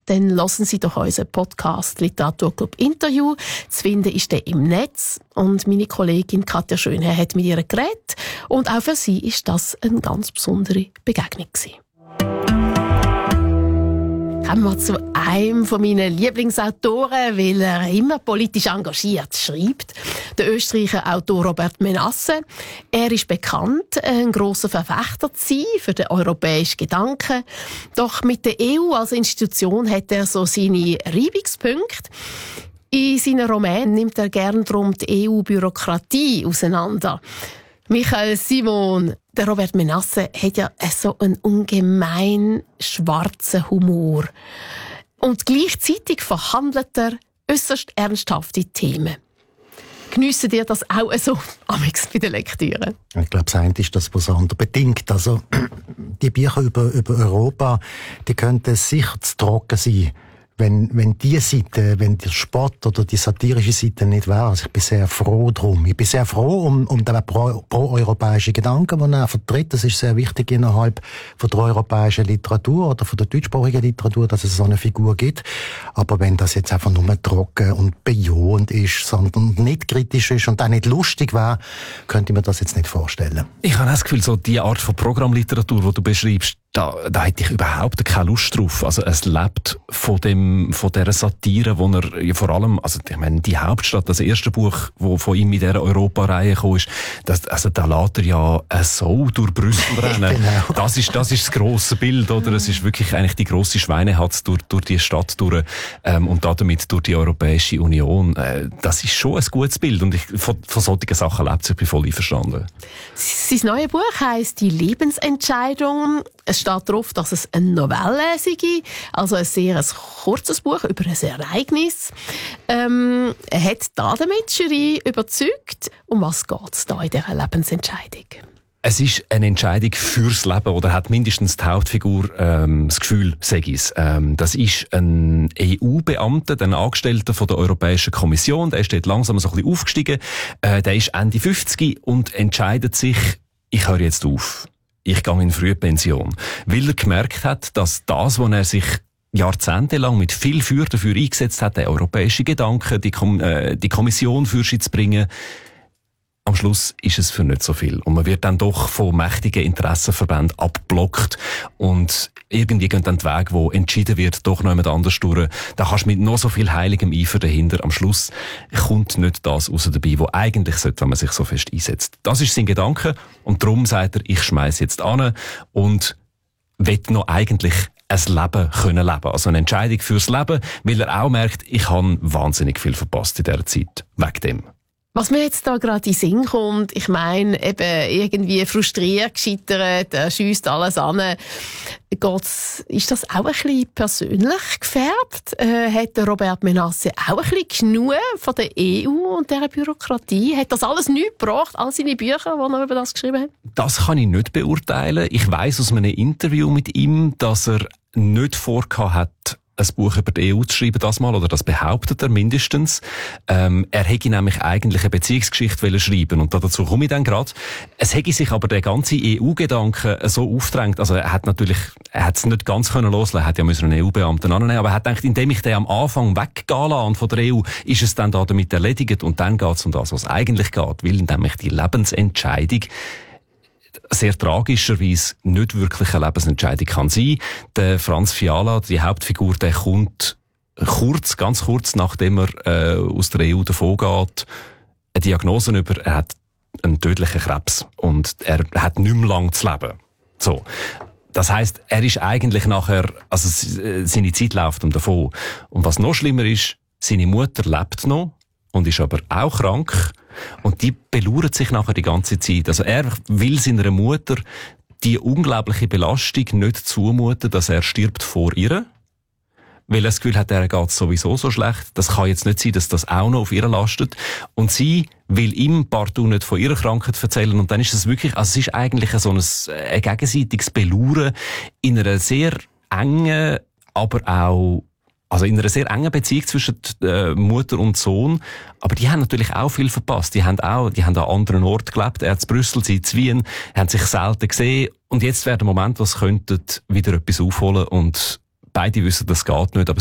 dann hören Sie doch unseren Podcast Literaturclub Interview. Zu finden ist der im Netz. Und meine Kollegin Katja Schönherr hat mit ihr geredet. Und auch für sie ist das eine ganz besondere Begegnung gewesen. Kommen wir zu einem von meinen Lieblingsautoren, weil er immer politisch engagiert schreibt. Der österreichische Autor Robert Menasse. Er ist bekannt, ein grosser Verfechter zu sein für den europäischen Gedanken. Doch mit der EU als Institution hat er so seine Reibungspunkte. In seinen Romanen nimmt er gern darum die EU-Bürokratie auseinander. Michael Simon, der Robert Menasse hat ja so einen ungemein schwarzen Humor. Und gleichzeitig verhandelt er äusserst ernsthafte Themen. Geniessen ihr das auch so bei der Lektüre? Ich glaube, das eine ist das, was andere bedingt. Also, die Bücher über Europa, die könnten sicher zu trocken sein, wenn die Seite, wenn der Sport oder die satirische Seite nicht wäre. Also ich bin sehr froh drum. Ich bin sehr froh um den pro-europäischen Gedanken, den er vertritt. Das ist sehr wichtig innerhalb von der europäischen Literatur oder von der deutschsprachigen Literatur, dass es so eine Figur gibt. Aber wenn das jetzt einfach nur trocken und bejahend ist, sondern nicht kritisch ist und auch nicht lustig wäre, könnte ich mir das jetzt nicht vorstellen. Ich habe das Gefühl, so die Art von Programmliteratur, die du beschreibst, da hätte ich überhaupt keine Lust drauf. Also es lebt von dieser Satire, wo er ja vor allem, also ich meine, die Hauptstadt, das erste Buch, wo von ihm in dieser Europareihe kam, ist, da lässt er ja so durch Brüssel rennen. Genau. Das ist das grosse Bild, oder? Es ist wirklich eigentlich die grosse Schweinehatz durch die Stadt durch, und damit durch die Europäische Union. Das ist schon ein gutes Bild und von solchen Sachen lebt es. Ich bin voll einverstanden. Sein neues Buch heisst «Die Lebensentscheidung». Es steht darauf, dass es eine Novelle sei, also ein sehr kurzes Buch über ein Ereignis. Hat damit Jury überzeugt? Um was geht es da in dieser Lebensentscheidung? Es ist eine Entscheidung fürs Leben, oder hat mindestens die Hauptfigur das Gefühl, sag ich's. Das ist ein EU-Beamter, ein Angestellter von der Europäischen Kommission. Der ist dort langsam so ein bisschen aufgestiegen. Der ist Ende 50 und entscheidet sich, ich höre jetzt auf. Ich gehe in Frühpension. Weil er gemerkt hat, dass das, was er sich jahrzehntelang mit viel Feuer dafür eingesetzt hat, der europäische Gedanke, die Kommission für sich zu bringen, am Schluss ist es für nicht so viel. Und man wird dann doch von mächtigen Interessenverbänden abgeblockt. Und irgendwie gehen dann die Wege, wo entschieden wird, doch noch jemand anders durch. Da kannst du mit noch so viel heiligem Eifer dahinter. Am Schluss kommt nicht das raus dabei, was eigentlich sollte, wenn man sich so fest einsetzt. Das ist sein Gedanke. Und darum sagt er, ich schmeiß jetzt an und will noch eigentlich ein Leben können leben. Also eine Entscheidung fürs Leben, weil er auch merkt, ich habe wahnsinnig viel verpasst in dieser Zeit. Wegen dem. Was mir jetzt da gerade in den Sinn kommt, ich meine, eben irgendwie frustriert, gescheitert, schiesst alles an. Ist das auch ein bisschen persönlich gefärbt? Hat der Robert Menasse auch ein bisschen genug von der EU und dieser Bürokratie? Hat das alles nichts gebracht, all seine Bücher, die er über das geschrieben hat? Das kann ich nicht beurteilen. Ich weiss aus einem Interview mit ihm, dass er nicht vorgehabt hat, ein Buch über die EU zu schreiben, das mal, oder das behauptet er mindestens. Er hätte nämlich eigentlich eine Beziehungsgeschichte schreiben und dazu komme ich dann gerade. Es hätte sich aber der ganze EU-Gedanke so aufgedrängt, also er hat es nicht ganz können loslassen, er hat ja müssen einen EU-Beamten annehmen, aber er hat gedacht, indem ich den am Anfang weggehen lasse von der EU, ist es dann damit erledigt und dann geht es um das, was eigentlich geht, weil nämlich die Lebensentscheidung sehr tragischerweise nicht wirklich eine Lebensentscheidung kann sein. Der Franz Fiala, die Hauptfigur, der kommt ganz kurz nachdem er aus der EU davongeht, eine Diagnose über, er hat einen tödlichen Krebs und er hat nicht mehr lang zu leben. So. Das heisst, er ist eigentlich nachher, also seine Zeit läuft ihm davon. Und was noch schlimmer ist, seine Mutter lebt noch und ist aber auch krank. Und die belauert sich nachher die ganze Zeit. Also er will seiner Mutter die unglaubliche Belastung nicht zumuten, dass er stirbt vor ihr. Weil er das Gefühl hat, er geht sowieso so schlecht. Das kann jetzt nicht sein, dass das auch noch auf ihr lastet. Und sie will ihm partout nicht von ihrer Krankheit erzählen. Und dann ist es wirklich, also es ist eigentlich so ein gegenseitiges Belauern in einer sehr engen, aber auch also in einer sehr engen Beziehung zwischen Mutter und Sohn. Aber die haben natürlich auch viel verpasst. Die haben an anderen Orten gelebt. Er hat in Brüssel, sie in Wien, haben sich selten gesehen. Und jetzt wäre der Moment, was könnten wieder etwas aufholen. Und beide wissen, das geht nicht. Aber